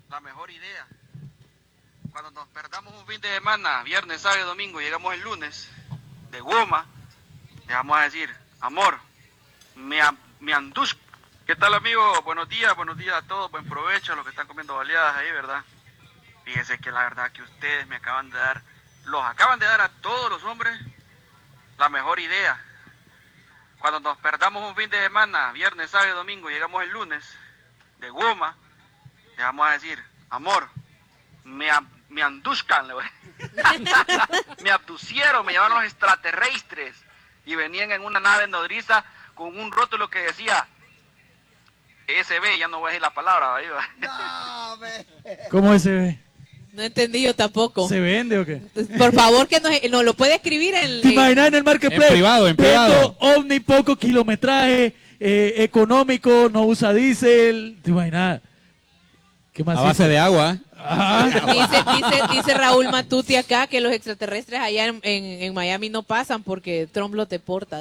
la mejor idea. Cuando nos perdamos un fin de semana, viernes, sábado y domingo, llegamos el lunes, de goma, le vamos a decir, amor, me anduz. ¿Qué tal, amigos? Buenos días a todos, buen provecho a los que están comiendo baleadas ahí, ¿verdad? Fíjense que la verdad que ustedes me acaban de dar, los acaban de dar a todos los hombres la mejor idea. Cuando nos perdamos un fin de semana, viernes, sábado y domingo, llegamos el lunes, de goma, le vamos a decir, amor, me anduzcan, me abducieron, me llevaron los extraterrestres y venían en una nave nodriza con un rótulo que decía SB, ya no voy a decir la palabra, ahí va. No, ¿Cómo SB? No entendí yo tampoco. ¿Se vende o qué? Por favor, que nos lo puede escribir en... ¿Te imaginas en el marketplace? En privado. Vendo ovni, poco kilometraje, económico, no usa diésel. ¿Te imaginas? ¿Qué más? A base de agua. Dice Raúl Matuti acá que los extraterrestres allá en Miami no pasan porque Trump lo deporta.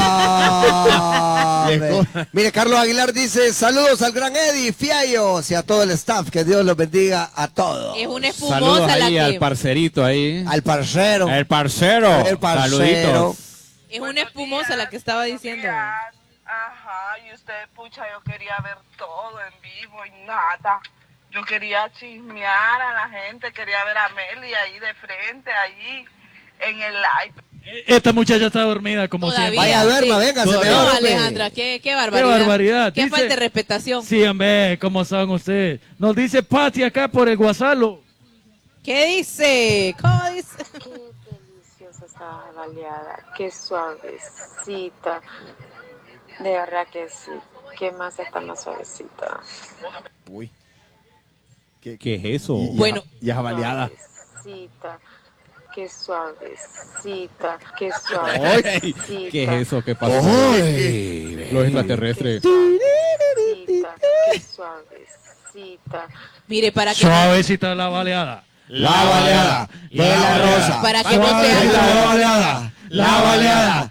No, mire, Carlos Aguilar dice, saludos al gran Eddie Fiallos y a todo el staff, que Dios los bendiga a todos. Es una espumosa Saludos la ahí que... al parcerito ahí. Al parcero. El parcero. El parcero. Saluditos. Es una espumosa la que estaba diciendo. Ajá, y usted, pucha, yo quería ver todo en vivo y nada. Yo quería chismear a la gente, quería ver a Meli ahí de frente, ahí en el live. Esta muchacha está dormida como Todavía, siempre. Vaya, duerma, venga, se me No, duerme. Alejandra, qué barbaridad. Qué barbaridad. Qué Dice- falta de respetación. Sí, hombre, ¿cómo saben ustedes? Nos dice Pati acá por el Guasalo. ¿Qué dice? ¿Cómo dice? Qué deliciosa esta baleada, qué suavecita. De verdad que sí. ¿Qué más está más suavecita? Uy. ¿Qué es eso? Bueno. Ya baleada. Suavecita. Qué suavecita. Qué Ay, suavecita. ¿qué es eso? ¿Qué pasó? Los extraterrestres. Suavecita. Qué suavecita. Mire, para que, Suavecita la baleada. La baleada de la rosa. para que no sea... La baleada. La baleada.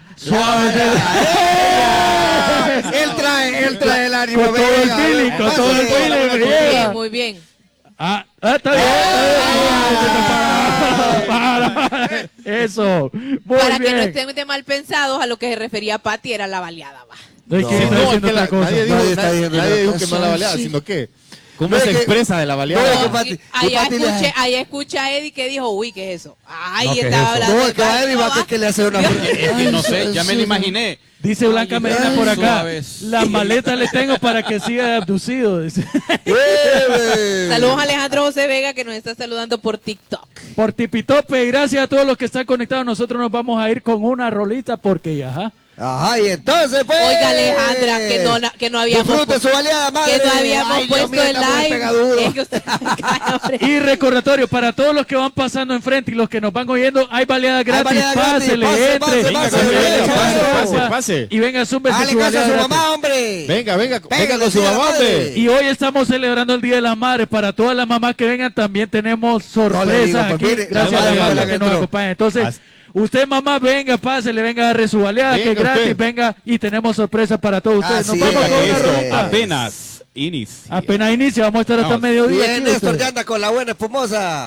Él trae el ánimo. Con todo el venga, feeling, venga, con todo el pásale. feeling, Muy llega. bien, muy bien. Está bien. Para. Eso. Muy Para que no bien. estén de mal pensados, a lo que se refería Pati era la baleada. Va. No, es que está diciendo otra cosa. Nadie está diciendo Nadie dijo nada. que no la baleada, Sí. sino que ¿cómo se No, es que- expresa de la no, baleada? es que Pati- Allá escucha a Eddie que dijo, uy, ¿qué es eso? Ay, No, ¿qué es estaba eso? hablando No, de es que a Eddie va a que le hace una... Es que no sé, ya me lo imaginé. Dice Blanca Medina por acá. Suaves. Las maletas le tengo para que siga abducido. Dice. Saludos a Alejandro José Vega que nos está saludando por TikTok. Por Tipitope, gracias a todos los que están conectados. Nosotros nos vamos a ir con una rolita porque ya. Ajá, y entonces pues... Oiga, Alejandra, que no habíamos... Disfrute su baleada, madre. Que no habíamos Ay, Dios puesto mío, el está muy live. pegaduro. Es que usted... Ay, hombre. Y recordatorio, para todos los que van pasando enfrente y los que nos van oyendo, hay baleada gratis. baleada gratis. Pásele, Pase, entre. pase, Venga, pase, venga, venga, pase, pase, pase. Y venga, súmbese Dale su caso a baleada su gratis. mamá, hombre. Venga Venga, con su señora mamá, madre. hombre. Y hoy estamos celebrando el Día de las Madres. Para todas las mamás que vengan también tenemos No le digo, sorpresas pues, aquí. mire, Gracias la a madre las fue la mamás que que nos entró. acompañan. Entonces, As- usted mamá, venga, pásele, venga a agarre su baleada, que es Venga gratis, usted. venga y tenemos sorpresas para todos ustedes. Nos Así vamos es. con una Eso, rolita. apenas inicia. Apenas inicia, vamos a estar hasta Vamos. mediodía. Bien, aquí Néstor ustedes. ya anda con la buena espumosa.